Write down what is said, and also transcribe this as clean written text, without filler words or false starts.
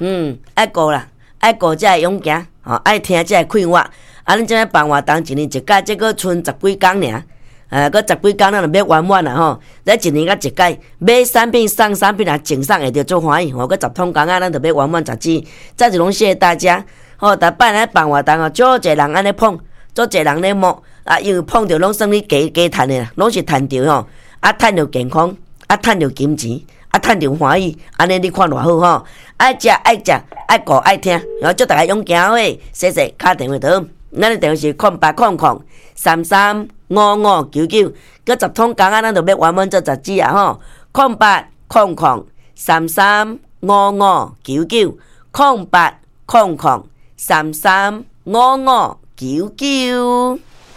爱顾啦，爱顾才会勇行，爱听才会快活。恁即摆放活动一年一届，这个剩10几天尔，搁10几天咱就要圆满啦吼。咱一年甲一届，买产品送产品啊，赠送会着做欢喜。搁10通工啊，咱就要圆满10支。再一拢谢谢大家。逐摆咱放活动哦，足侪人安尼捧，足侪人咧摸啊，因为捧着拢算你加趁的啦，拢是趁着吼，趁着健康，趁着金钱。趁着欢喜，安尼你看偌好吼！爱食爱食，爱顾爱听，然后祝大家勇行好诶！谢谢，敲电话倒，咱的电话是0800335599，搁10通工啊，咱就要完满做10支啊吼！0800335599，0800335599。